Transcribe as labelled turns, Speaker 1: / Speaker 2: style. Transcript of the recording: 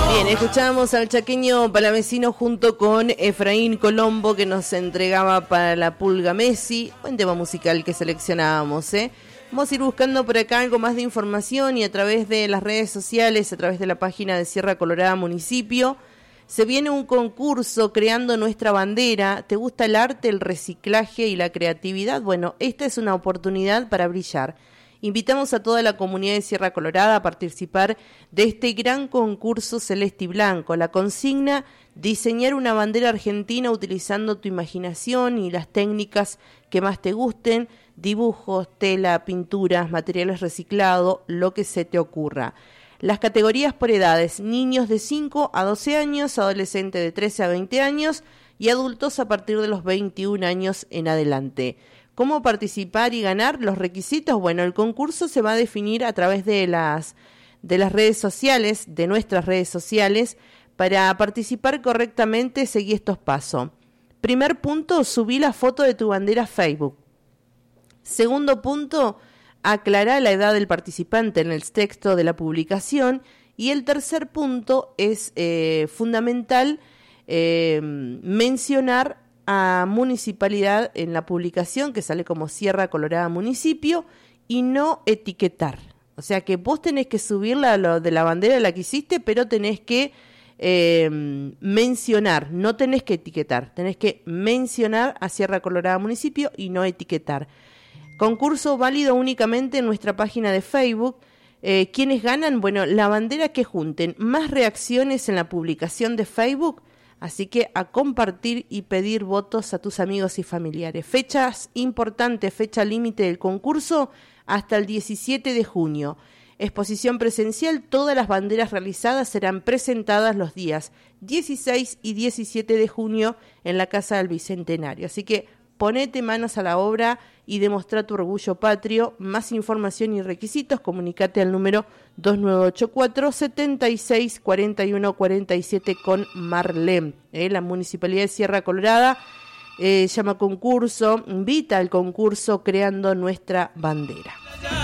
Speaker 1: Bien, escuchamos al chaqueño palavecino junto con Efraín Colombo, que nos entregaba para la Pulga Messi. Buen tema musical que seleccionábamos, ¿eh? Vamos a ir buscando por acá algo más de información y a través de las redes sociales, a través de la página de Sierra Colorada Municipio. Se viene un concurso creando nuestra bandera. ¿Te gusta el arte, el reciclaje y la creatividad? Bueno, esta es una oportunidad para brillar. Invitamos a toda la comunidad de Sierra Colorada a participar de este gran concurso celeste y blanco. La consigna: diseñar una bandera argentina utilizando tu imaginación y las técnicas que más te gusten, dibujos, tela, pinturas, materiales reciclados, lo que se te ocurra. Las categorías por edades: niños de 5 a 12 años, adolescentes de 13 a 20 años y adultos a partir de los 21 años en adelante. ¿Cómo participar y ganar? Los requisitos. Bueno, el concurso se va a definir a través de las redes sociales, de nuestras redes sociales. Para participar correctamente, seguí estos pasos. Primer punto, subí la foto de tu bandera a Facebook. Segundo punto, aclará la edad del participante en el texto de la publicación. Y el tercer punto es fundamental mencionar a municipalidad en la publicación, que sale como Sierra Colorada Municipio, y no etiquetar. O sea que vos tenés que subirla lo de la bandera de la que hiciste, pero tenés que mencionar, no tenés que etiquetar, tenés que mencionar a Sierra Colorada Municipio y no etiquetar. Concurso válido únicamente en nuestra página de Facebook. ¿Quiénes ganan? Bueno, la bandera que junten más reacciones en la publicación de Facebook. Así que a compartir y pedir votos a tus amigos y familiares. Fechas importantes, fecha límite del concurso hasta el 17 de junio. Exposición presencial, todas las banderas realizadas serán presentadas los días 16 y 17 de junio en la Casa del Bicentenario. Así que ponete manos a la obra y demostra tu orgullo patrio. Más información y requisitos, comunicate al número 2984-764147 con Marlem. La Municipalidad de Sierra Colorada llama concurso, invita al concurso Creando Nuestra Bandera.